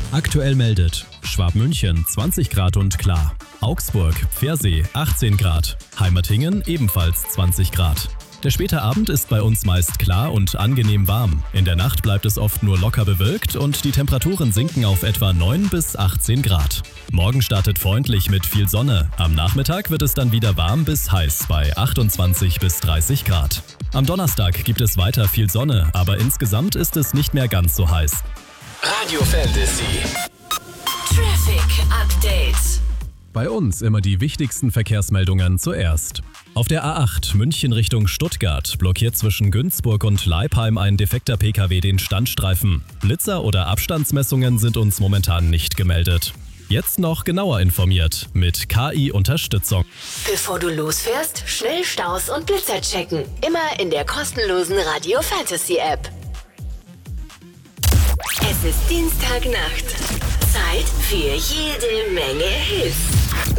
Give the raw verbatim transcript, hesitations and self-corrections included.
Aktuell meldet Schwabmünchen zwanzig Grad und klar. Augsburg, Pfersee achtzehn Grad. Heimertingen ebenfalls zwanzig Grad. Der späte Abend ist bei uns meist klar und angenehm warm. In der Nacht bleibt es oft nur locker bewölkt und die Temperaturen sinken auf etwa neun bis achtzehn Grad. Morgen startet freundlich mit viel Sonne. Am Nachmittag wird es dann wieder warm bis heiß bei achtundzwanzig bis dreißig Grad. Am Donnerstag gibt es weiter viel Sonne, aber insgesamt ist es nicht mehr ganz so heiß. Radio Fantasy Traffic Update. Bei uns immer die wichtigsten Verkehrsmeldungen zuerst. Auf der A acht München Richtung Stuttgart blockiert zwischen Günzburg und Leipheim ein defekter P K W den Standstreifen. Blitzer oder Abstandsmessungen sind uns momentan nicht gemeldet. Jetzt noch genauer informiert mit K I-Unterstützung. Bevor du losfährst, schnell Staus und Blitzer checken. Immer in der kostenlosen Radio Fantasy App. Es ist Dienstagnacht. Zeit für jede Menge Hits.